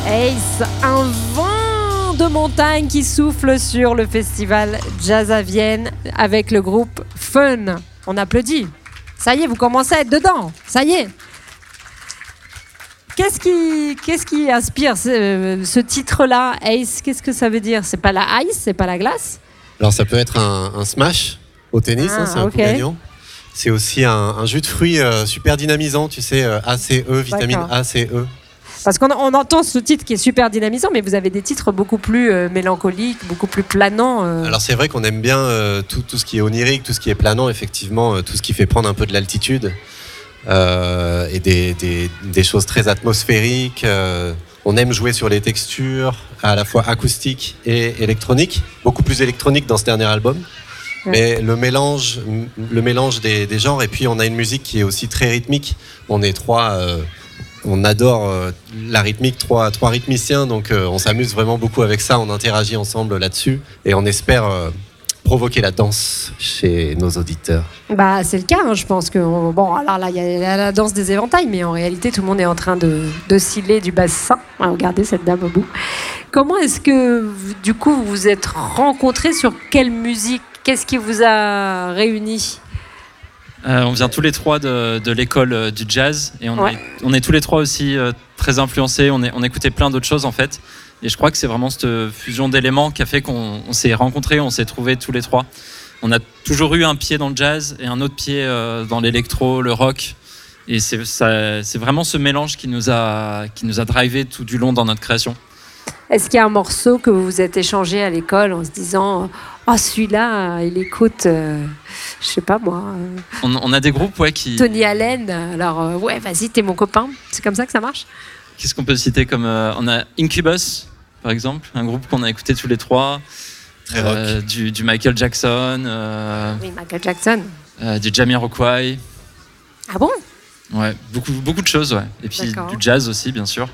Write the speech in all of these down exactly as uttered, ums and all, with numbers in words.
Ace, un vent de montagne qui souffle sur le festival Jazz à Vienne avec le groupe Fun. On applaudit. Ça y est, vous commencez à être dedans. Ça y est. Qu'est-ce qui, qu'est-ce qui inspire ce, ce titre-là, Ace? Qu'est-ce que ça veut dire? C'est pas la ice, c'est pas la glace? Alors ça peut être un, un smash au tennis, ah, hein, c'est un okay. coup gagnant. C'est aussi un, un jus de fruits euh, super dynamisant, tu sais, euh, A C E, vitamine D'accord. A, C E. Parce qu'on on entend ce titre qui est super dynamisant, mais vous avez des titres beaucoup plus euh, mélancoliques, beaucoup plus planants. Euh... Alors c'est vrai qu'on aime bien euh, tout, tout ce qui est onirique, tout ce qui est planant, effectivement, euh, tout ce qui fait prendre un peu de l'altitude euh, et des, des, des choses très atmosphériques. Euh, on aime jouer sur les textures, à la fois acoustiques et électroniques, beaucoup plus électronique dans ce dernier album. Ouais. Mais le mélange, le mélange des, des genres, et puis on a une musique qui est aussi très rythmique. On est trois... Euh, On adore euh, la rythmique, trois, trois rythmiciens, donc euh, on s'amuse vraiment beaucoup avec ça, on interagit ensemble là-dessus et on espère euh, provoquer la danse chez nos auditeurs. Bah, c'est le cas, hein, je pense que... Bon, alors là, il y a la danse des éventails, mais en réalité, tout le monde est en train de, de sciller du bassin. Ah, regardez cette dame au bout. Comment est-ce que, du coup, vous vous êtes rencontrés sur quelle musique? Qu'est-ce qui vous a réunis? Euh, on vient tous les trois de, de l'école euh, du jazz et on, ouais. est, on est tous les trois aussi euh, très influencés, on, est, on écoutait plein d'autres choses en fait et je crois que c'est vraiment cette fusion d'éléments qui a fait qu'on on s'est rencontrés, on s'est trouvés tous les trois. On a toujours eu un pied dans le jazz et un autre pied euh, dans l'électro, le rock et c'est, ça, c'est vraiment ce mélange qui nous a, qui nous a drivé tout du long dans notre création. Est-ce qu'il y a un morceau que vous vous êtes échangé à l'école en se disant « Oh, celui-là, il écoute, euh, je sais pas moi... Euh, » on, on a des groupes ouais, qui... Tony Allen, alors euh, ouais, vas-y, t'es mon copain. C'est comme ça que ça marche? Qu'est-ce qu'on peut citer comme... Euh, on a Incubus, par exemple, un groupe qu'on a écouté tous les trois. Très rock. Euh, du, du Michael Jackson. Euh, oui, Michael Jackson. Euh, du Jamiroquai. Ah bon? Ouais, beaucoup, beaucoup de choses, ouais. Et puis D'accord. du jazz aussi, bien sûr.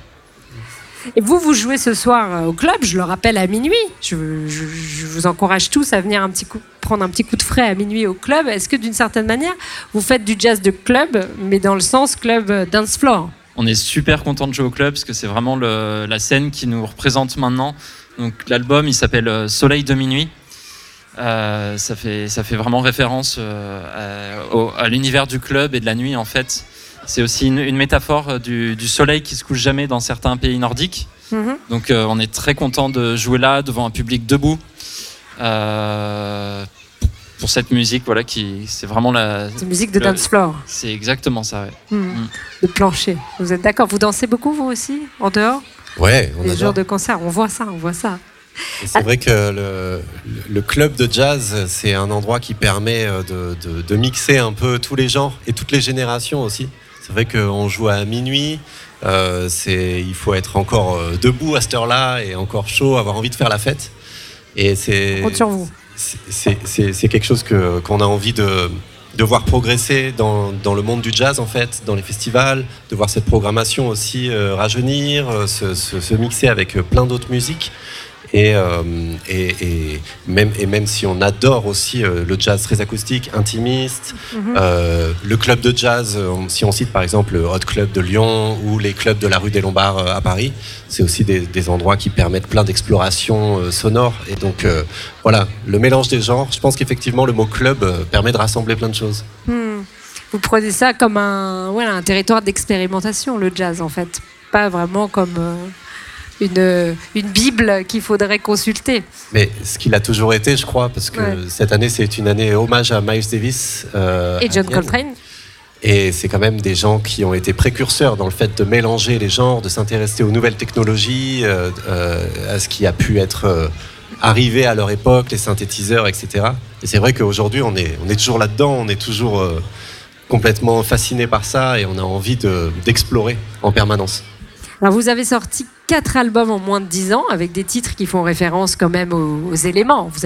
Et vous, vous jouez ce soir au club, je le rappelle, à minuit. Je, je, je vous encourage tous à venir un petit coup, prendre un petit coup de frais à minuit au club. Est-ce que d'une certaine manière, vous faites du jazz de club, mais dans le sens club dance floor? On est super content de jouer au club parce que c'est vraiment le, la scène qui nous représente maintenant. Donc l'album, il s'appelle Soleil de minuit. Euh, ça fait, ça fait vraiment référence euh, à, au, à l'univers du club et de la nuit en fait. C'est aussi une, une métaphore du, du soleil qui se couche jamais dans certains pays nordiques. Mm-hmm. Donc euh, on est très content de jouer là devant un public debout euh, pour, pour cette musique voilà qui c'est vraiment la c'est musique de le, dance floor. C'est exactement ça. Ouais. Mm. Mm. De plancher. Vous êtes d'accord? Vous dansez beaucoup vous aussi en dehors? Ouais, on les adore. jours de concert, on voit ça, on voit ça. Et c'est ah. vrai que le, le club de jazz, c'est un endroit qui permet de, de, de mixer un peu tous les genres et toutes les générations aussi. C'est vrai qu'on joue à minuit, euh, c'est, il faut être encore euh, debout à cette heure-là et encore chaud, avoir envie de faire la fête. Et c'est, on compte sur vous. C'est, c'est, c'est, c'est quelque chose que, qu'on a envie de, de voir progresser dans, dans le monde du jazz, en fait, dans les festivals, de voir cette programmation aussi euh, rajeunir, euh, se, se, se mixer avec euh, plein d'autres musiques. Et, euh, et, et, même, et même si on adore aussi euh, le jazz très acoustique, intimiste, mm-hmm. euh, le club de jazz, on, si on cite par exemple le Hot Club de Lyon ou les clubs de la rue des Lombards euh, à Paris, c'est aussi des, des endroits qui permettent plein d'explorations euh, sonores. Et donc euh, voilà, le mélange des genres, je pense qu'effectivement le mot club euh, permet de rassembler plein de choses. Mm. Vous prenez ça comme un, voilà, un territoire d'expérimentation, le jazz en fait, pas vraiment comme... Euh... Une, une Bible qu'il faudrait consulter. Mais ce qu'il a toujours été, je crois, parce que ouais. cette année, c'est une année hommage à Miles Davis. Euh, et John Coltrane. Et c'est quand même des gens qui ont été précurseurs dans le fait de mélanger les genres, de s'intéresser aux nouvelles technologies, euh, euh, à ce qui a pu être euh, arrivé à leur époque, les synthétiseurs, et cetera. Et c'est vrai qu'aujourd'hui, on est, on est toujours là-dedans, on est toujours euh, complètement fasciné par ça et on a envie de, d'explorer en permanence. Alors vous avez sorti quatre albums en moins de dix ans avec des titres qui font référence quand même aux, aux éléments. Vous